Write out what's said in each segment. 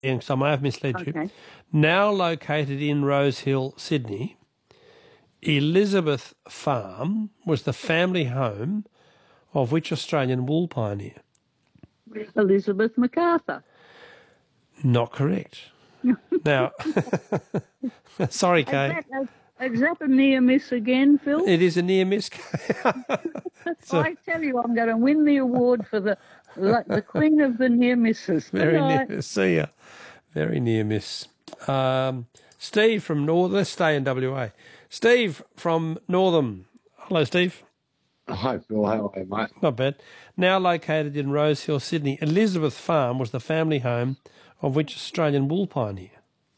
and so I may have misled you. Okay. Now located in Rose Hill, Sydney, Elizabeth Farm was the family home of which Australian wool pioneer? Elizabeth MacArthur. Not correct. Now, sorry, Kay. Is that a near miss again, Phil? It is a near miss. I tell you, I'm going to win the award for the queen of the near misses. Very near miss. See ya. Very near miss. Steve from Northern. Let's stay in WA. Steve from Northern. Hello, Steve. Hi, Phil. How are you, mate? Not bad. Now located in Rose Hill, Sydney, Elizabeth Farm was the family home of which Australian wool pioneer?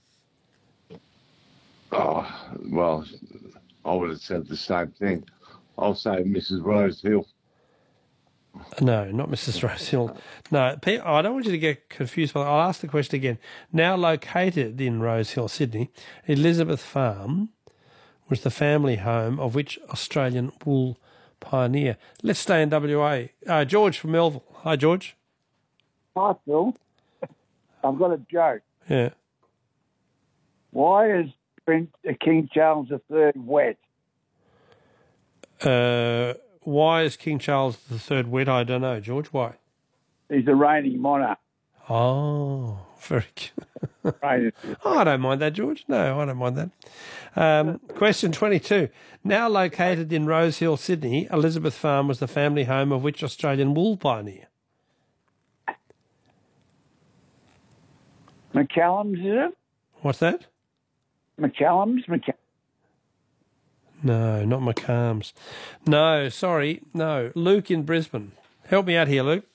Oh, well, I would have said the same thing. I'll say Mrs. Rose Hill. No, not Mrs. Rose Hill. No, I don't want you to get confused. I'll ask the question again. Now located in Rose Hill, Sydney, Elizabeth Farm was the family home of which Australian wool pioneer? Let's stay in WA. George from Melville. Hi, George. Hi, Phil. I've got a joke. Yeah. Why is King Charles III wet? Why is King Charles III wet? I don't know, George. Why? He's a reigning monarch. Oh, very good. Oh, I don't mind that, George. No, I don't mind that. Question 22. Now located in Rose Hill, Sydney, Elizabeth Farm was the family home of which Australian wool pioneer? McCallum's, is it? What's that? McCallum's? No, not McCarm's. No, sorry. No, Luke in Brisbane. Help me out here, Luke.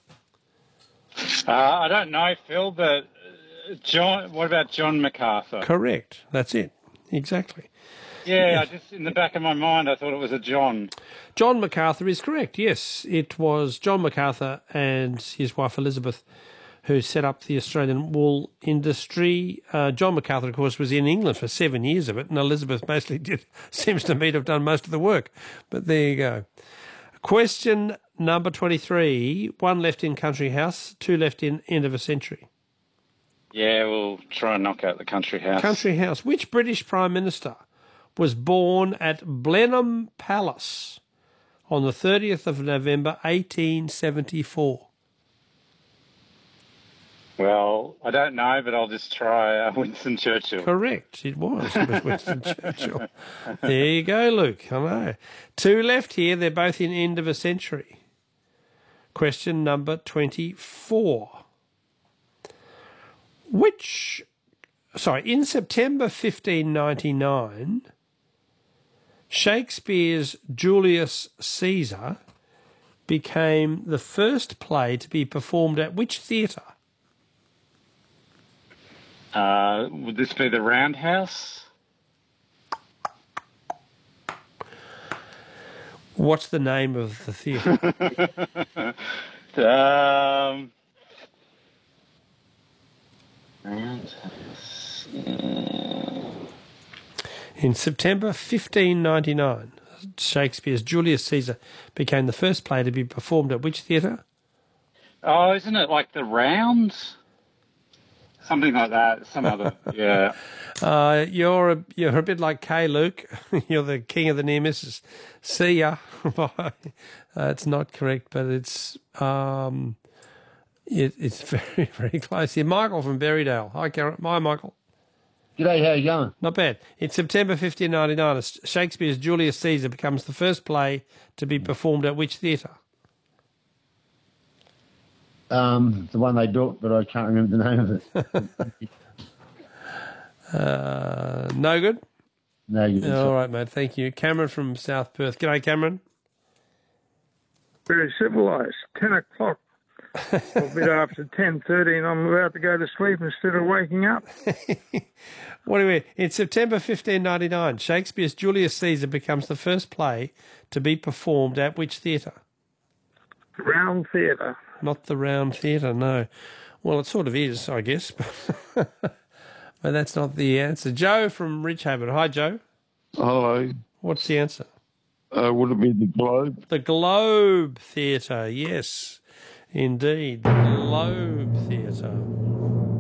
I don't know, Phil, but John. What about John MacArthur? Correct. That's it. Exactly. Yeah, I just in the back of my mind, I thought it was a John. John MacArthur is correct. Yes, it was John MacArthur and his wife Elizabeth who set up the Australian wool industry. John MacArthur, of course, was in England for 7 years of it, and Elizabeth basically seems to me to have done most of the work. But there you go. Question number 23. 1 left in Country House, 2 left in End of a Century. Yeah, we'll try and knock out the Country House. Country House. Which British Prime Minister was born at Blenheim Palace on the 30th of November 1874? Well, I don't know, but I'll just try Winston Churchill. Correct, it was Winston Churchill. There you go, Luke. I know. 2 left here. They're both in End of a Century. Question number 24. In September 1599, Shakespeare's Julius Caesar became the first play to be performed at which theatre? Would this be the Roundhouse? What's the name of the theatre? Roundhouse. In September 1599, Shakespeare's Julius Caesar became the first play to be performed at which theatre? Oh, isn't it like the Rounds? Something like that. Some other, yeah. You're a bit like Kay, Luke. You're the king of the near misses. See ya. It's not correct, but it's very, very close. Here, Michael from Berrydale. Hi, Michael. G'day, how you going? Not bad. In September 1599, Shakespeare's Julius Caesar becomes the first play to be performed at which theatre? The one they built, but I can't remember the name of it. No good? No good. All right, mate. Thank you. Cameron from South Perth. G'day, Cameron. Very civilised. 10 o'clock. A bit after 10:30 and I'm about to go to sleep instead of waking up. What do we mean? In September 1599, Shakespeare's Julius Caesar becomes the first play to be performed at which theatre? Round Theatre. Not the Round Theatre, no. Well, it sort of is, I guess. But that's not the answer. Joe from Ridgehaven. Hi, Joe. Hello. What's the answer? Would it be the Globe? The Globe Theatre, yes. Indeed, the Globe Theatre.